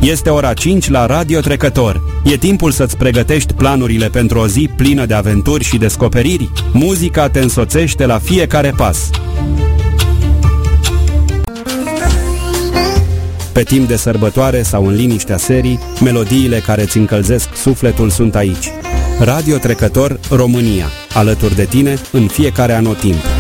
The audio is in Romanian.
Este ora 5 la Radio Trecător. E timpul să-ți pregătești planurile pentru o zi plină de aventuri și descoperiri. Muzica te însoțește la fiecare pas. Pe timp de sărbătoare sau în liniștea serii, melodiile care îți încălzesc sufletul sunt aici. Radio Trecător România, alături de tine în fiecare anotimp.